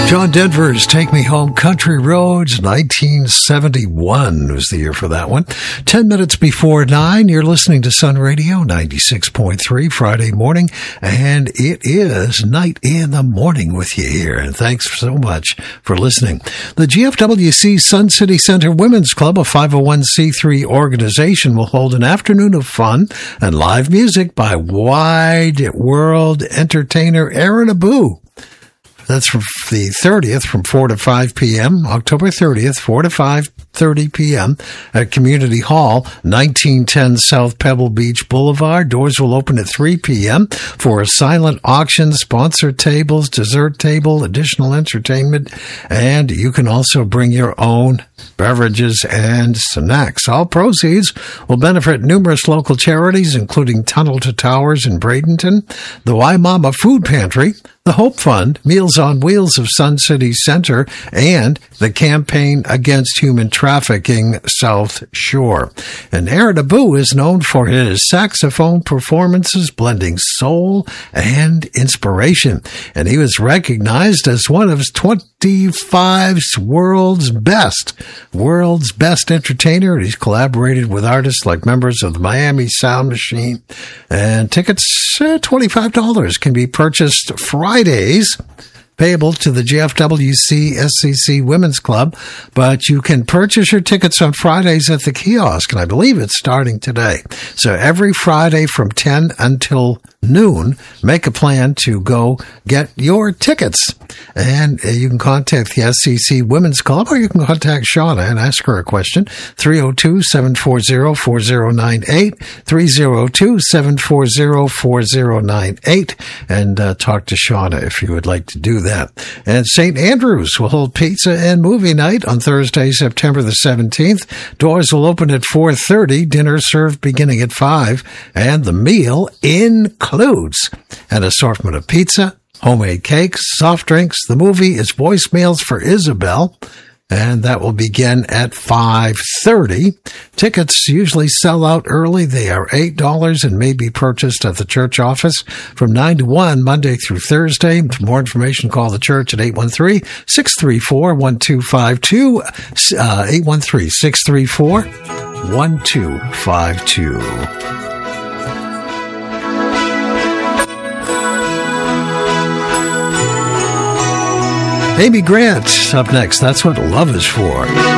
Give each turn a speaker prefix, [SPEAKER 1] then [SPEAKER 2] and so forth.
[SPEAKER 1] John Denver's Take Me Home Country Roads, 1971 was the year for that one. 10 minutes before 9, you're listening to Sun Radio 96.3 Friday morning, and it is Night in the Morning with you here, and thanks so much for listening. The GFWC Sun City Center Women's Club, a 501c3 organization, will hold an afternoon of fun and live music by wide world entertainer Aaron Abu. That's from the 30th from 4 to 5 p.m., October 30th, 4 to 5:30 p.m. at Community Hall, 1910 South Pebble Beach Boulevard. Doors will open at 3 p.m. for a silent auction, sponsored tables, dessert table, additional entertainment, and you can also bring your own beverages and snacks. All proceeds will benefit numerous local charities, including Tunnel to Towers in Bradenton, the Waimama Food Pantry, the Hope Fund, Meals on Wheels of Sun City Center, and the Campaign Against Human Trafficking South Shore. And Aaron Abu is known for his saxophone performances blending soul and inspiration. And he was recognized as one of 25's world's best entertainer. And he's collaborated with artists like members of the Miami Sound Machine. And tickets, $25, can be purchased Fridays, payable to the GFWC SCC Women's Club, but you can purchase your tickets on Fridays at the kiosk, and I believe it's starting today. So every Friday from 10 until noon, make a plan to go get your tickets. And you can contact the SCC Women's Club, or you can contact Shauna and ask her a question. 302-740-4098, 302-740-4098, and talk to Shauna if you would like to do that. And St. Andrews will hold pizza and movie night on Thursday, September the 17th. Doors will open at 4:30, dinner served beginning at 5, and the meal includes an assortment of pizza, homemade cakes, soft drinks. The movie is Voicemails for Isabel, and that will begin at 5:30. Tickets usually sell out early. They are $8 and may be purchased at the church office from 9 to 1, Monday through Thursday. For more information, call the church at 813-634-1252, 813-634-1252. Amy Grant up next. That's what love is for.